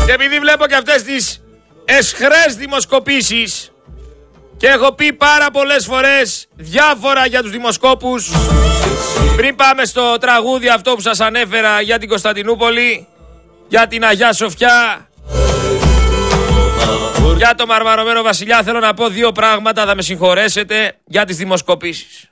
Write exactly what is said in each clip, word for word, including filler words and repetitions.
Και επειδή βλέπω και αυτές τις εσχρές δημοσκοπήσεις και έχω πει πάρα πολλές φορές διάφορα για τους δημοσκόπους, πριν πάμε στο τραγούδι αυτό που σας ανέφερα για την Κωνσταντινούπολη, για την Αγιά Σοφιά, για το μαρμαρωμένο βασιλιά, θέλω να πω δύο πράγματα, θα με συγχωρέσετε, για τις δημοσκοπήσεις.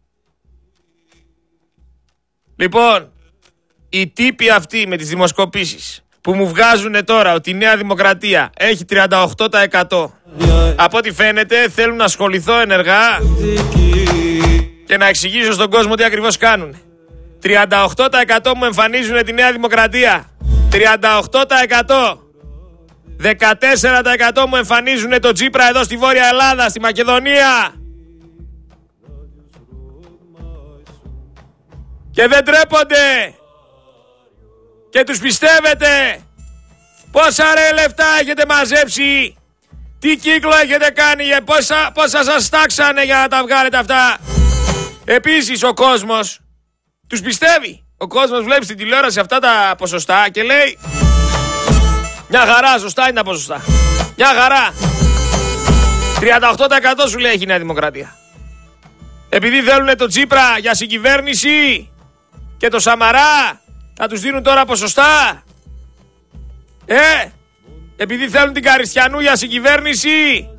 Λοιπόν, οι τύποι αυτοί με τις δημοσκοπήσεις που μου βγάζουν τώρα ότι η Νέα Δημοκρατία έχει τριάντα οκτώ τοις εκατό, από ό,τι φαίνεται θέλουν να ασχοληθώ ενεργά και να εξηγήσω στον κόσμο τι ακριβώς κάνουν. τριάντα οκτώ τοις εκατό μου εμφανίζουν τη Νέα Δημοκρατία. τριάντα οκτώ τοις εκατό. δεκατέσσερα τοις εκατό μου εμφανίζουν το Τσίπρα εδώ στη Βόρεια Ελλάδα, στη Μακεδονία. Και δεν τρέπονται. Και τους πιστεύετε. Πόσα ρε λεφτά έχετε μαζέψει. Τι κύκλο έχετε κάνει. Πόσα, πόσα σας τάξανε για να τα βγάλετε αυτά. Επίσης ο κόσμος τους πιστεύει. Ο κόσμος βλέπει στην τηλεόραση αυτά τα ποσοστά και λέει μια χαρά, σωστά είναι τα ποσοστά. Μια χαρά. τριάντα οκτώ τοις εκατό σου λέει έχει η Νέα Δημοκρατία. Επειδή θέλουν το Τσίπρα για συγκυβέρνηση και το Σαμαρά, θα τους δίνουν τώρα ποσοστά. Ε, επειδή θέλουν την Καριστιανού για συγκυβέρνηση,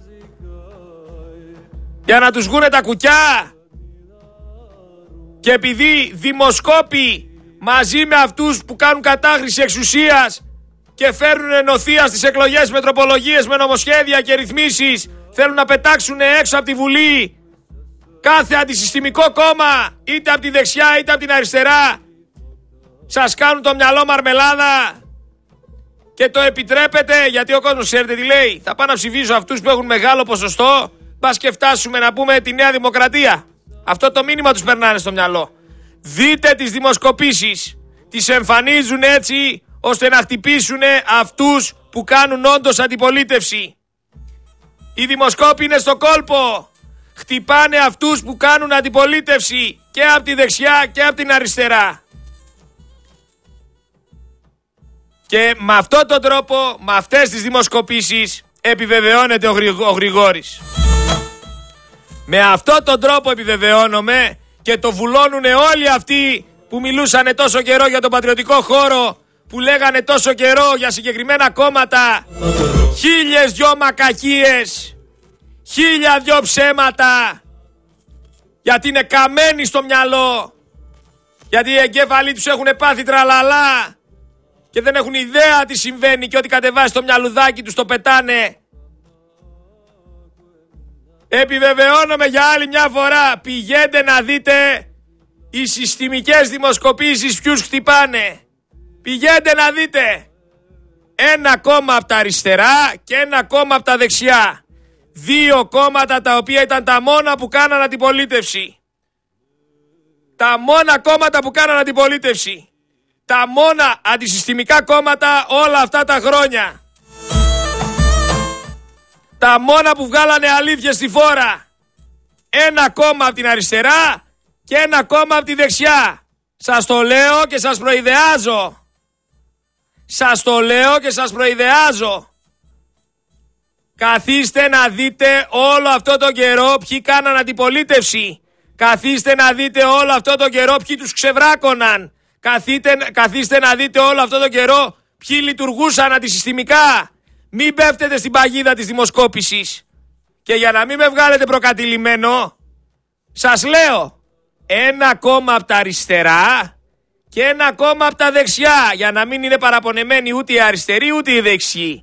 για να τους βγούνε τα κουκιά. Και επειδή δημοσκόποι μαζί με αυτούς που κάνουν κατάχρηση εξουσίας και φέρνουν νοθεία στις εκλογές με τροπολογίες, με νομοσχέδια και ρυθμίσεις, θέλουν να πετάξουν έξω από τη Βουλή κάθε αντισυστημικό κόμμα, είτε από τη δεξιά είτε από την αριστερά. Σας κάνουν το μυαλό μαρμελάδα και το επιτρέπετε, γιατί ο κόσμος ξέρετε τι λέει. Θα πάω να ψηφίσω αυτούς που έχουν μεγάλο ποσοστό, μπας και φτάσουμε να πούμε τη Νέα Δημοκρατία. Αυτό το μήνυμα τους περνάνε στο μυαλό. Δείτε τις δημοσκοπήσεις. Τις εμφανίζουν έτσι ώστε να χτυπήσουν αυτούς που κάνουν όντως αντιπολίτευση. Οι δημοσκόποι είναι στο κόλπο. Χτυπάνε αυτούς που κάνουν αντιπολίτευση και από τη δεξιά και από την αριστερά. Και με αυτόν τον τρόπο, με αυτές τις δημοσκοπήσεις, επιβεβαιώνεται ο, Γρη, ο Γρηγόρης. Με αυτόν τον τρόπο επιβεβαιώνομαι και το βουλώνουν όλοι αυτοί που μιλούσαν τόσο καιρό για τον πατριωτικό χώρο, που λέγανε τόσο καιρό για συγκεκριμένα κόμματα χίλιες δυο μακακίες, χίλια δυο ψέματα, γιατί είναι καμένοι στο μυαλό, γιατί οι εγκέφαλοι τους έχουν πάθει τραλαλά και δεν έχουν ιδέα τι συμβαίνει και ό,τι κατεβάζει στο μυαλουδάκι τους το πετάνε. Επιβεβαιώνομαι για άλλη μια φορά, πηγαίνετε να δείτε οι συστημικές δημοσκοπήσεις ποιους χτυπάνε. Πηγαίνετε να δείτε. Ένα κόμμα από τα αριστερά και ένα κόμμα από τα δεξιά. Δύο κόμματα τα οποία ήταν τα μόνα που κάναν αντιπολίτευση. Τα μόνα κόμματα που κάναν αντιπολίτευση. Τα μόνα αντισυστημικά κόμματα όλα αυτά τα χρόνια. Τα μόνα που βγάλανε αλήθειες στη φόρα. Ένα κόμμα από την αριστερά και ένα κόμμα από τη δεξιά. Σας το λέω και σας προειδεάζω. Σας το λέω και σας προειδεάζω. Καθίστε να δείτε όλο αυτό το καιρό ποιοι κάναν αντιπολίτευση. Καθίστε να δείτε όλο αυτό το καιρό ποιοι τους ξεβράκωναν. Καθίστε, καθίστε να δείτε όλο αυτό το καιρό ποιοι λειτουργούσαν αντισυστημικά. Μην πέφτετε στην παγίδα της δημοσκόπησης. Και για να μην με βγάλετε προκατηλημένο, σας λέω ένα κόμμα από τα αριστερά και ένα κόμμα από τα δεξιά, για να μην είναι παραπονεμένοι ούτε οι αριστεροί ούτε οι δεξιοί.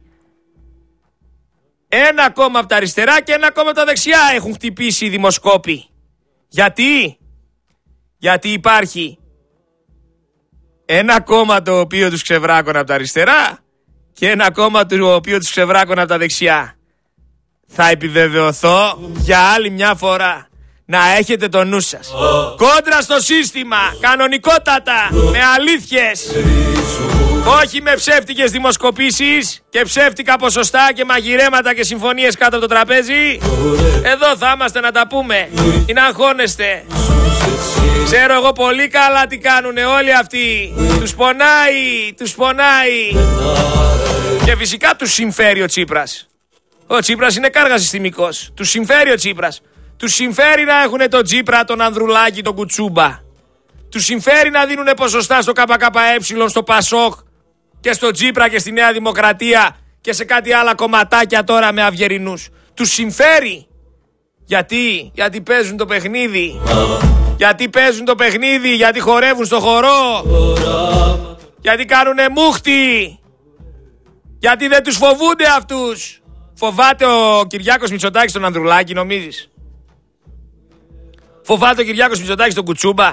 Ένα κόμμα από τα αριστερά και ένα κόμμα από τα δεξιά έχουν χτυπήσει οι δημοσκόποι. Γιατί? Γιατί υπάρχει ένα κόμμα το οποίο τους ξεβράκωνε από τα αριστερά και ένα κόμμα το οποίο τους ξεβράκωνε από τα δεξιά. Θα επιβεβαιωθώ για άλλη μια φορά. Να έχετε το νου σας. Κόντρα στο σύστημα, κανονικότατα, με αλήθειες. Όχι με ψεύτικες δημοσκοπήσεις και ψεύτικα ποσοστά και μαγειρέματα και συμφωνίες κάτω από το τραπέζι. Εδώ θα είμαστε να τα πούμε. Μην αγχώνεστε. Ξέρω εγώ πολύ καλά τι κάνουνε όλοι αυτοί. Τους πονάει, τους πονάει. Και φυσικά τους συμφέρει ο Τσίπρας. Ο Τσίπρας είναι κάργα συστημικός. Τους συμφέρει ο Τσίπρας. Τους συμφέρει να έχουν τον Τσίπρα, τον Ανδρουλάκη, τον Κουτσούμπα. Τους συμφέρει να δίνουν ποσοστά στο ΚΚΕ, στο Πασόκ και στο Τσίπρα και στη Νέα Δημοκρατία και σε κάτι άλλα κομματάκια τώρα με αυγερινούς. Τους συμφέρει. Γιατί, γιατί παίζουν το παιχνίδι. Γιατί παίζουν το παιχνίδι, γιατί χορεύουν στο χορό. Γιατί κάνουνε μούχτη. Γιατί δεν τους φοβούνται αυτούς. Φοβάται ο Κυριάκος Μητσοτάκης τον Ανδρουλάκη, νομίζεις? Φοβάται ο Κυριάκος Μητσοτάκης τον Κουτσούμπα?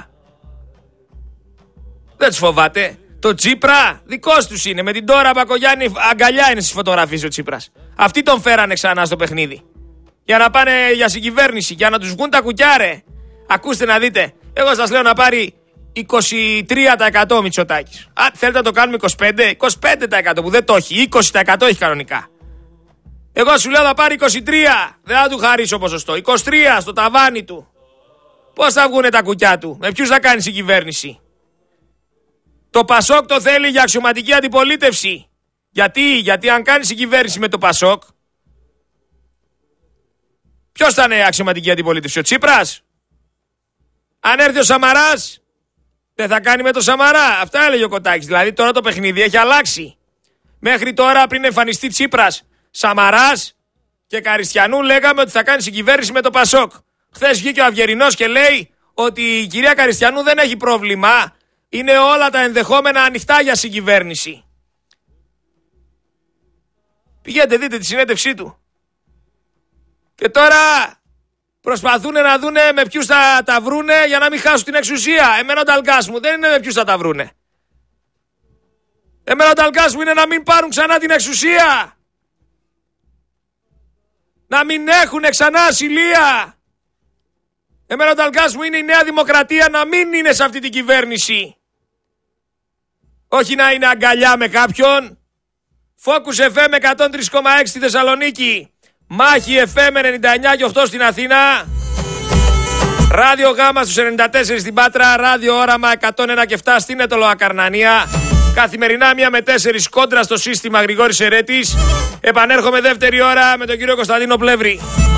Δεν τους φοβάται. Το Τσίπρα δικός τους είναι. Με την Τώρα Μπακογιάννη αγκαλιά είναι στις φωτογραφίες ο Τσίπρας. Αυτοί τον φέρανε ξανά στο παιχνίδι. Για να πάνε για συγκυβέρνηση, για να τους βγουν τα κουκιά, ρε. Ακούστε να δείτε. Εγώ σας λέω να πάρει είκοσι τρία τοις εκατό ο Μητσοτάκης. Αν θέλετε να το κάνουμε είκοσι πέντε τοις εκατό, είκοσι πέντε τοις εκατό που δεν το έχει. είκοσι τοις εκατό έχει κανονικά. Εγώ σου λέω να πάρει είκοσι τρία τοις εκατό. Δεν θα του χαρίσω ποσοστό. είκοσι τρία τοις εκατό στο ταβάνι του. Πώς θα βγουνε τα κουκιά του? Με ποιους θα κάνει συγκυβέρνηση? Το Πασόκ το θέλει για αξιωματική αντιπολίτευση. Γιατί, γιατί αν κάνει συγκυβέρνηση με το Πασόκ, ποιος θα είναι αξιωματική αντιπολίτευση? Ο Τσίπρας? Αν έρθει ο Σαμαράς, δεν θα κάνει με το Σαμαρά. Αυτά έλεγε ο Κοτάκης. Δηλαδή τώρα το παιχνίδι έχει αλλάξει. Μέχρι τώρα, πριν εμφανιστεί Τσίπρας, Σαμαράς και Καριστιανού, λέγαμε ότι θα κάνει συγκυβέρνηση με το Πασόκ. Χθες βγήκε ο Αυγερινός και λέει ότι η κυρία Καριστιανού δεν έχει πρόβλημα. Είναι όλα τα ενδεχόμενα ανοιχτά για συγκυβέρνηση. Πηγαίνετε δείτε τη συνέντευξή του. Και τώρα προσπαθούν να δούνε με ποιους θα τα βρούνε για να μην χάσουν την εξουσία. Εμένα ο ταλκάς μου δεν είναι με ποιους θα τα βρούνε. Εμένα ο ταλκάς μου είναι να μην πάρουν ξανά την εξουσία. Να μην έχουν ξανά ασυλία. Εμένα ο ταλκάς μου είναι η Νέα Δημοκρατία να μην είναι σε αυτή την κυβέρνηση. Όχι να είναι αγκαλιά με κάποιον. Focus εφ εμ εκατόν τρία κόμμα έξι στη Θεσσαλονίκη. Μάχη εφ εμ ενενήντα εννιά και οκτώ στην Αθήνα. Ράδιο Γάμα στους ενενήντα τέσσερα στην Πάτρα. Ράδιο Όραμα εκατόν ένα και επτά στην Ετωλοα Καρνανία. Καθημερινά μία με τέσσερις κόντρα στο σύστημα Γρηγόρης Ερέτης. Επανέρχομαι δεύτερη ώρα με τον κύριο Κωνσταντίνο Πλεύρη.